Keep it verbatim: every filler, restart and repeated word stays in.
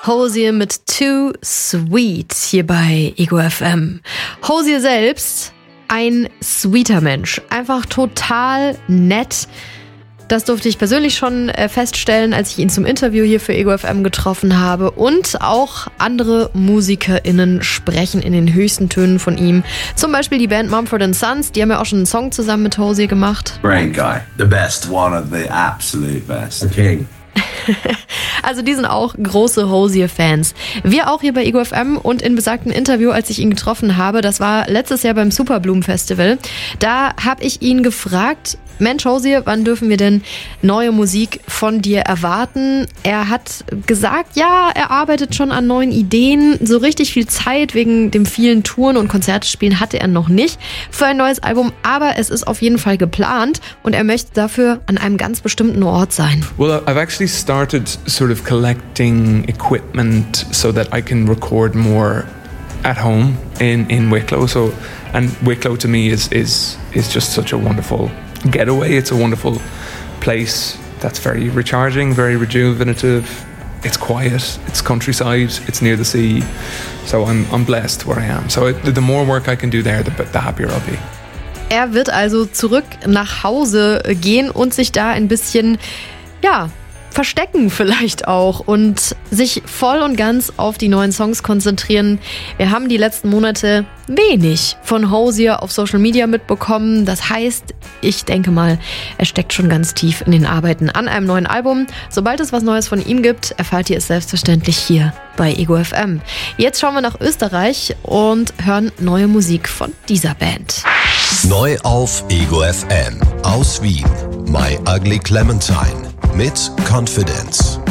Hozier mit Too Sweet hier bei Ego F M. Hozier selbst, ein sweeter Mensch, einfach total nett. Das durfte ich persönlich schon feststellen, als ich ihn zum Interview hier für Ego F M getroffen habe. Und auch andere MusikerInnen sprechen in den höchsten Tönen von ihm. Zum Beispiel die Band Mumford and Sons, die haben ja auch schon einen Song zusammen mit Hozier gemacht. Great guy, the best, one of the absolute best, the king. Also die sind auch große Hozier-Fans. Wir auch hier bei Ego F M und in besagtem Interview, als ich ihn getroffen habe, das war letztes Jahr beim Superblumen Festival, da habe ich ihn gefragt, Mensch Hozier, wann dürfen wir denn neue Musik von dir erwarten? Er hat gesagt, ja, er arbeitet schon an neuen Ideen. So richtig viel Zeit wegen dem vielen Touren und Konzerte spielen hatte er noch nicht für ein neues Album, aber es ist auf jeden Fall geplant und er möchte dafür an einem ganz bestimmten Ort sein. Well, I've actually started sort of collecting equipment so that I can record more at home in, in Wicklow. So, and Wicklow to me is, is, is just such a wonderful getaway. It's a wonderful place that's very recharging, very rejuvenative. It's quiet, it's countryside, it's near the sea. So I'm, I'm blessed where I am. So it, the more work I can do there, the, the happier I'll be. Er wird also zurück nach Hause gehen und sich da ein bisschen, ja, verstecken vielleicht auch und sich voll und ganz auf die neuen Songs konzentrieren. Wir haben die letzten Monate wenig von Hozier auf Social Media mitbekommen. Das heißt, ich denke mal, er steckt schon ganz tief in den Arbeiten an einem neuen Album. Sobald es was Neues von ihm gibt, erfahrt ihr es selbstverständlich hier bei Ego F M. Jetzt schauen wir nach Österreich und hören neue Musik von dieser Band. Neu auf Ego F M aus Wien. My Ugly Clementine mit Confidence.